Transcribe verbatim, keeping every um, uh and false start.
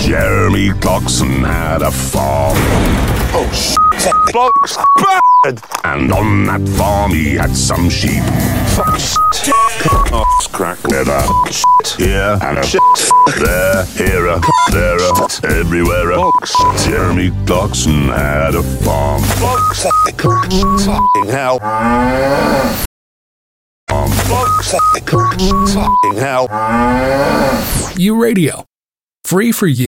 Jeremy Clarkson had a farm. Oh, shit. Blokes bad. And on that farm he had some sheep. Fuck shit. Oh, crack leather. Shit here and a shit there. Here a there a everywhere a Blokes. Jeremy Clarkson had a farm. Blokes. Fucking hell. Blokes. Fucking hell. U Radio. Free for you.